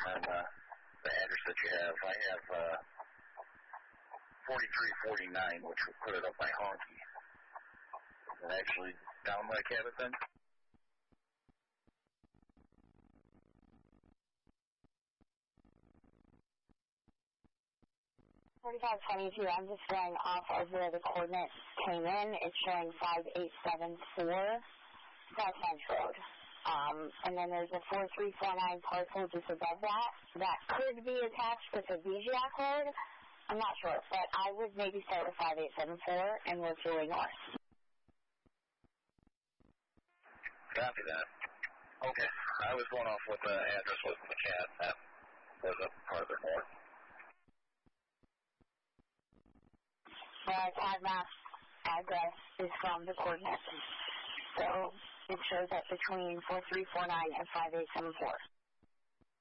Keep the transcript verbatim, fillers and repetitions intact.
on uh, the address that you have. I have uh, forty-three forty-nine, which would put it up by Honky. And actually down by Cabot then? forty-five twenty-two, I'm just going off of where the coordinates came in. It's showing five eight seven four South Fence Road. Um, and then there's a four three four nine parcel just above that. That could be attached with a V G A code. I'm not sure, but I would maybe start with five eight seven four and work your way north. Copy that. Okay. I was going off what the address was in the chat. That was a farther north. The CAD map address is from the coordinates. So it shows up between four three four nine and five eight seven four.